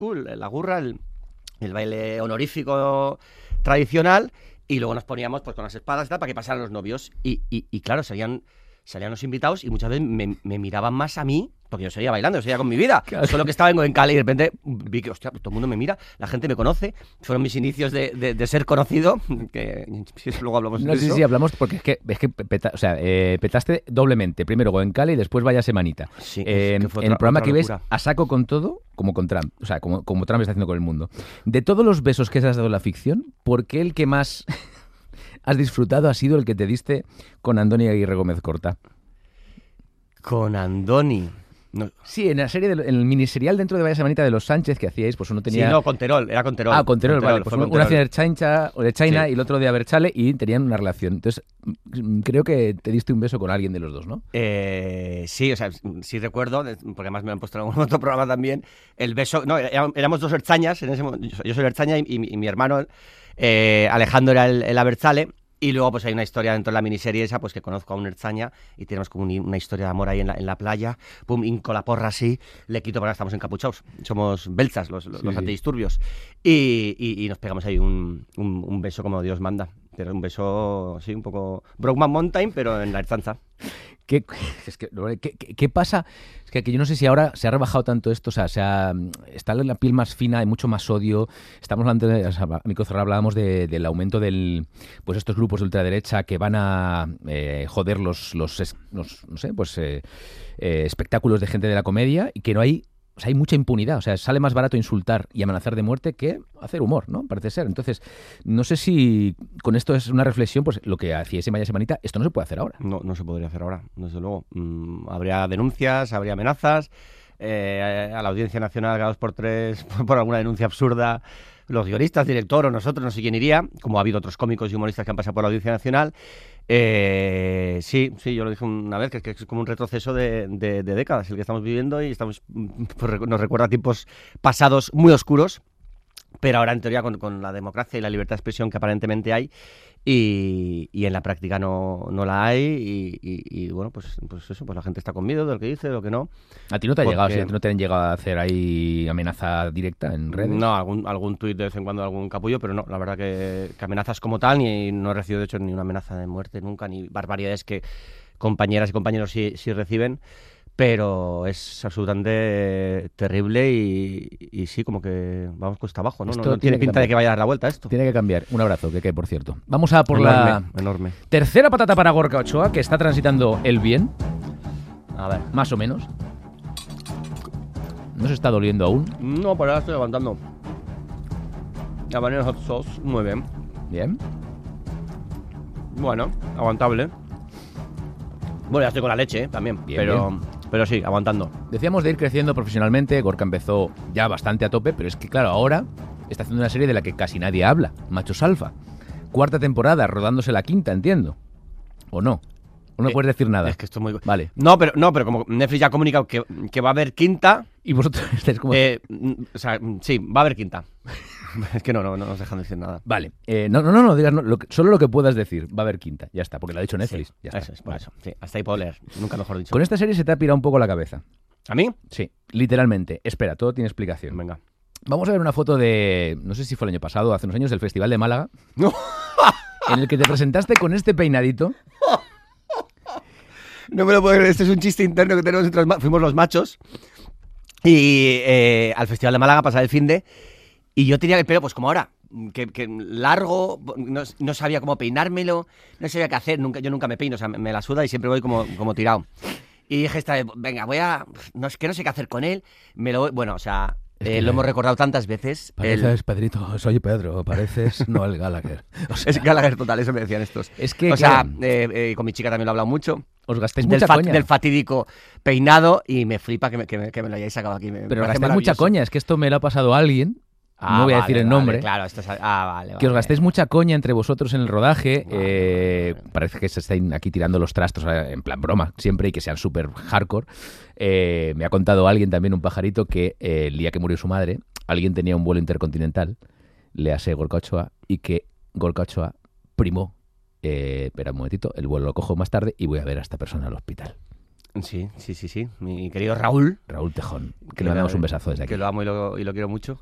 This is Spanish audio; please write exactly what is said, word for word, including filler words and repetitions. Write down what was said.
cool, la gurra, el, el baile honorífico tradicional, y luego nos poníamos pues con las espadas y tal para que pasaran los novios. Y, y, y claro, salían, salían los invitados y muchas veces me, me miraban más a mí, porque yo seguía bailando, yo seguía con mi vida. Claro. Solo que estaba en Cali y de repente vi que, hostia, pues todo el mundo me mira, la gente me conoce. Fueron mis inicios de, de, de ser conocido, que luego hablamos no, de sí, eso. Sí, sí, hablamos porque es que, es que peta, o sea, eh, petaste doblemente. Primero Goenkale y después Vaya Semanita. Sí, eh, en otra, el programa que locura. ves a saco con todo, como con Trump. O sea, como, como Trump está haciendo con el mundo. De todos los besos que se has dado en la ficción, ¿por qué el que más has disfrutado ha sido el que te diste con Andoni Aguirre Gómez Corta? Con Andoni... No. Sí, en la serie, de, en el miniserial dentro de Vaya Semanita de los Sánchez que hacíais, pues uno tenía... Sí, no, con Terol, era con Terol. Ah, con Terol, vale. Pues uno Terol. hacía de China, o de China sí. y el otro de Aberchale y tenían una relación. Entonces, creo que te diste un beso con alguien de los dos, ¿no? Eh, sí, o sea, sí recuerdo, porque además me lo han puesto en algún otro programa también, el beso... No, éramos dos Erchañas, en ese momento, yo soy Erchaña y, y, y mi hermano eh, Alejandro era el, el Aberchale. Y luego pues hay una historia dentro de la miniserie esa, pues que conozco a un Erchaña y tenemos como un, una historia de amor ahí en la, en la playa. Pum, hinco la porra así, le quito porque estamos encapuchados. Somos belzas, los, los, sí, los antidisturbios. Y, y, y nos pegamos ahí un, un, un beso como Dios manda. Pero un beso, sí, un poco Brokeman Mountain, pero en la Erzanza. ¿Qué, es que, ¿qué, qué, ¿Qué pasa? Es que, que yo no sé si ahora se ha rebajado tanto esto, o sea, se ha, está la piel más fina, hay mucho más odio. Estamos hablando, de, o sea, Nico Cerra, hablábamos de, del aumento del, pues estos grupos de ultraderecha que van a eh, joder los, los, los, no sé, pues eh, eh, espectáculos de gente de la comedia y que no hay, o sea, hay mucha impunidad. O sea, sale más barato insultar y amenazar de muerte que hacer humor, ¿no? Parece ser. Entonces, no sé si con esto es una reflexión, pues lo que hacía ese Vaya Semanita, esto no se puede hacer ahora. No, no se podría hacer ahora, desde luego. Mm, habría denuncias, habría amenazas. Eh, a la Audiencia Nacional cada dos por tres por alguna denuncia absurda. Los guionistas, director o nosotros, no sé quién iría, como ha habido otros cómicos y humoristas que han pasado por la Audiencia Nacional. Eh, sí, sí, yo lo dije una vez, que es, que es como un retroceso de, de, de décadas el que estamos viviendo y estamos pues, nos recuerda a tiempos pasados muy oscuros, pero ahora en teoría con, con la democracia y la libertad de expresión que aparentemente hay y, y en la práctica no, no la hay y, y, y bueno, pues, pues eso, pues la gente está con miedo de lo que dice, de lo que no. ¿A ti no te ha porque... llegado, si a ti no te han llegado a hacer ahí amenaza directa en redes? No, algún, algún tuit de vez en cuando, algún capullo, pero no, la verdad que, que amenazas como tal, ni no he recibido de hecho ni una amenaza de muerte nunca, ni barbaridades que compañeras y compañeros sí, sí reciben. Pero es absolutamente terrible y, y sí, como que vamos cuesta abajo, ¿no? No, no tiene pinta de que vaya a dar la vuelta esto. Tiene que cambiar. Un abrazo, que que por cierto. Vamos a por enorme, la enorme. tercera patata para Gorka Ochoa, que está transitando el bien. A ver. Más o menos. ¿No se está doliendo aún? No, pero ahora estoy aguantando. La Vanilla Hot Sauce, muy bien. Bien. Bueno, aguantable. Bueno, ya estoy con la leche, ¿eh? También, bien, pero... Bien. Pero sí, aguantando. Decíamos de ir creciendo profesionalmente. Gorka empezó ya bastante a tope, pero es que, claro, ahora está haciendo una serie de la que casi nadie habla. Machos Alfa. Cuarta temporada, rodándose la quinta, entiendo. ¿O no? ¿O no eh, puedes decir nada? Es que esto es muy... Vale. No, pero, no, pero como Netflix ya ha comunicado que, que va a haber quinta... Y vosotros estáis como... Eh, o sea, sí, va a haber quinta. Es que no, no, no nos dejan decir nada. Vale. Eh, no, no, no, no digas no, lo que, solo lo que puedas decir. Va a haber quinta. Ya está, porque lo ha dicho Netflix. Sí, ya está. Eso es, por eso. Sí, hasta ahí puedo leer. Nunca mejor dicho. Con esta serie se te ha pirado un poco la cabeza. ¿A mí? Sí, literalmente. Espera, todo tiene explicación. Venga. Vamos a ver una foto de... No sé si fue el año pasado, hace unos años, del Festival de Málaga. No. En el que te presentaste con este peinadito. No me lo puedo creer. Este es un chiste interno que tenemos entre los... Fuimos los machos. Y eh, al Festival de Málaga a pasar el finde. Y yo tenía el pelo, pues como ahora, que, que largo, no, no sabía cómo peinármelo, no sabía qué hacer, nunca, yo nunca me peino, o sea, me, me la suda y siempre voy como, como tirado. Y dije esta vez, venga, voy a... No, es que no sé qué hacer con él, me lo... Bueno, o sea, es que eh, lo hemos recordado tantas veces. Pareces, el... Pedrito, soy Pedro, pareces Noel Gallagher. O sea, es Gallagher total, eso me decían estos. Es que, o sea, claro, eh, eh, con mi chica también lo he hablado mucho. Os gastáis del mucha fat, coña. Del fatídico peinado y me flipa que me, que me, que me lo hayáis sacado aquí. Me, Pero me gastáis mucha coña, es que esto me lo ha pasado a alguien. Ah, no voy a vale, decir el vale, nombre. Claro, esto es... Ah, vale, que vale. os gastéis mucha coña entre vosotros en el rodaje. Vale, eh, vale. Parece que se están aquí tirando los trastos en plan broma siempre y que sean súper hardcore. Eh, me ha contado alguien también, un pajarito, que eh, el día que murió su madre, alguien tenía un vuelo intercontinental, le hace Gorka Ochoa, y que Gorka Ochoa primó. Eh, espera un momentito, el vuelo lo cojo más tarde y voy a ver a esta persona al hospital. Sí, sí, sí, sí. Mi querido Raúl. Raúl Tejón. Que Que le lo- damos un besazo desde aquí. Que lo amo y lo, y lo quiero mucho.